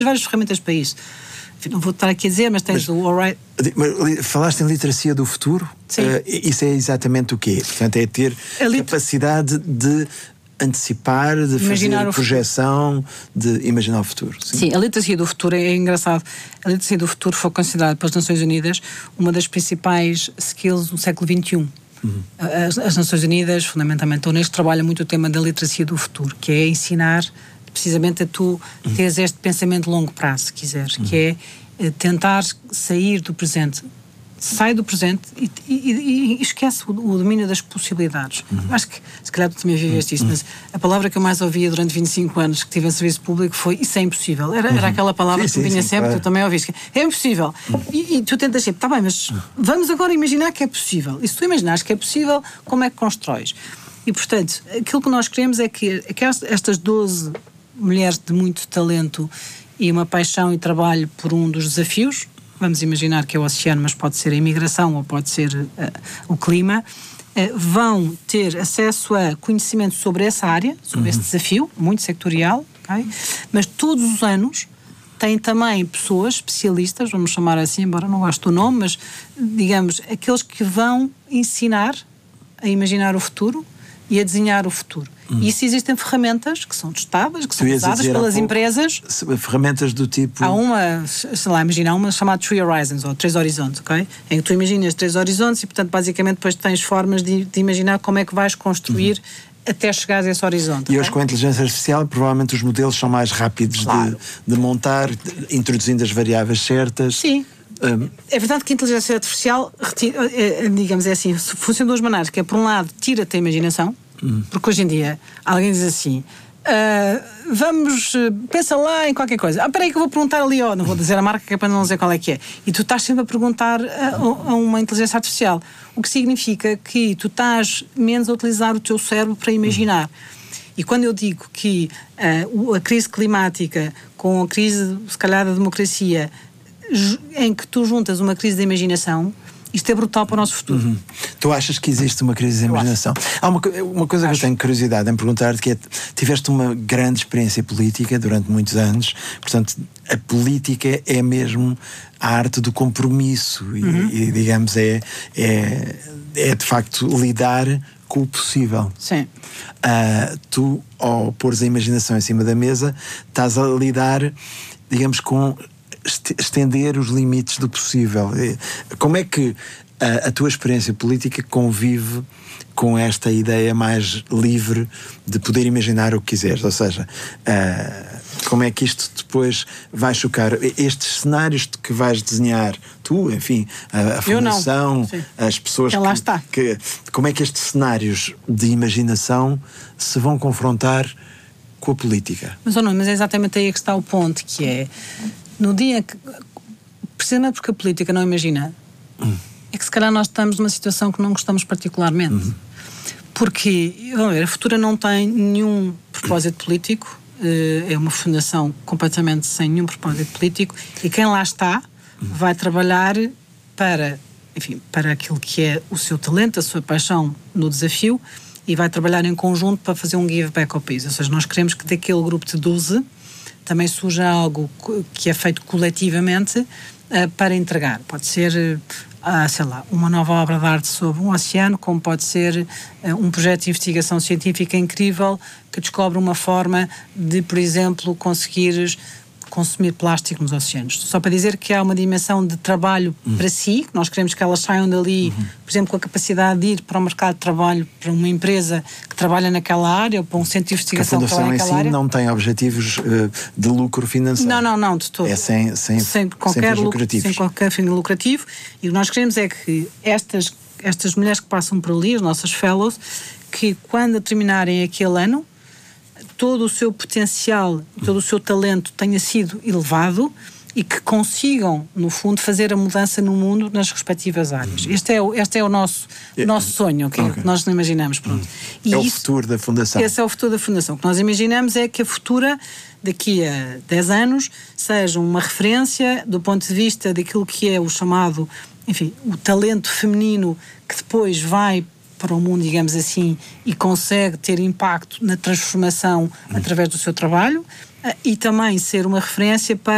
várias ferramentas para isso. Enfim, não vou estar aqui a dizer, mas tens o Alright. Falaste em literacia do futuro? Sim. Isso é exatamente o quê? Portanto, é ter capacidade de antecipar, de imaginar fazer projeção, de imaginar o futuro. Sim, a literacia do futuro é engraçado. A literacia do futuro foi considerada pelas Nações Unidas uma das principais skills do século XXI. As Nações Unidas, fundamentalmente, a Unesco trabalha muito o tema da literacia do futuro, que é ensinar precisamente a tu teres este pensamento de longo prazo, se quiseres, que é tentar sair do presente. Sai do presente e esquece o domínio das possibilidades. Acho que, se calhar, tu também viveste isso, mas a palavra que eu mais ouvia durante 25 anos que tive em serviço público foi isso é impossível. Era aquela palavra que vinha sempre, claro. Tu também ouviste. É impossível. E tu tentas sempre, está bem, mas vamos agora imaginar que é possível. E se tu imaginares que é possível, como é que constróis? E, portanto, aquilo que nós queremos é que estas 12 mulheres de muito talento e uma paixão e trabalho por um dos desafios, vamos imaginar que é o oceano, mas pode ser a imigração ou pode ser o clima, vão ter acesso a conhecimento sobre essa área, sobre esse desafio, muito sectorial, okay? Mas todos os anos têm também pessoas especialistas, vamos chamar assim, embora não goste do nome, mas digamos, aqueles que vão ensinar a imaginar o futuro e a desenhar o futuro. E isso existem ferramentas que são testadas, que são usadas pelas empresas. Ferramentas do tipo... Há uma, sei lá, imagina, uma chamada Three Horizons, ou 3 horizontes, ok? Em que tu imaginas 3 horizontes e, portanto, basicamente depois tens formas de imaginar como é que vais construir até chegares a esse horizonte. E hoje, com a inteligência artificial, provavelmente os modelos são mais rápidos de montar, introduzindo as variáveis certas. Sim. É verdade que a inteligência artificial, digamos, é assim, funciona de duas maneiras, que é, por um lado, tira-te a imaginação, porque hoje em dia alguém diz assim, pensa lá em qualquer coisa. Espera aí que eu vou perguntar ali, não vou dizer a marca que é para não dizer qual é que é. E tu estás sempre a perguntar a uma inteligência artificial, o que significa que tu estás menos a utilizar o teu cérebro para imaginar. E quando eu digo que a crise climática com a crise, se calhar, da democracia, em que tu juntas uma crise de imaginação, isto é brutal para o nosso futuro. Tu achas que existe uma crise de imaginação? Há uma coisa que eu tenho curiosidade em perguntar-te, que é, tiveste uma grande experiência política durante muitos anos, portanto, a política é mesmo a arte do compromisso e digamos, é de facto lidar com o possível. Sim. Tu, ao pôres a imaginação em cima da mesa, estás a lidar, digamos, com estender os limites do possível. Como é que a tua experiência política convive com esta ideia mais livre de poder imaginar o que quiseres? Ou seja, como é que isto depois vai chocar? Estes cenários que vais desenhar, tu, enfim, a fundação, as pessoas que como é que estes cenários de imaginação se vão confrontar com a política? Mas é exatamente aí que está o ponto, que é no dia que, precisamente porque a política não imagina, é que se calhar nós estamos numa situação que não gostamos particularmente. Porque, vamos ver, a Futura não tem nenhum propósito político, é uma fundação completamente sem nenhum propósito político, e quem lá está vai trabalhar para aquilo que é o seu talento, a sua paixão no desafio, e vai trabalhar em conjunto para fazer um give back ao país. Ou seja, nós queremos que daquele grupo de 12 também surja algo que é feito coletivamente para entregar. Pode ser, sei lá, uma nova obra de arte sobre um oceano, como pode ser um projeto de investigação científica incrível que descobre uma forma de, por exemplo, conseguires consumir plástico nos oceanos. Só para dizer que há uma dimensão de trabalho para si, nós queremos que elas saiam dali, por exemplo, com a capacidade de ir para o mercado de trabalho, para uma empresa que trabalha naquela área, ou para um centro de investigação que trabalha naquela área. A fundação em si não tem objetivos de lucro financeiro. Não, de todo. É sem qualquer lucro, sem qualquer fim lucrativo. E o que nós queremos é que estas mulheres que passam por ali, as nossas fellows, que quando terminarem aquele ano, todo o seu potencial, todo o seu talento tenha sido elevado e que consigam, no fundo, fazer a mudança no mundo nas respectivas áreas. Este é o nosso sonho, que nós não imaginamos. Pronto. E o futuro da Fundação. Esse é o futuro da Fundação. O que nós imaginamos é que a Futura, daqui a 10 anos, seja uma referência do ponto de vista daquilo que é o chamado, enfim, o talento feminino que depois vai para o mundo, digamos assim, e consegue ter impacto na transformação através do seu trabalho, e também ser uma referência para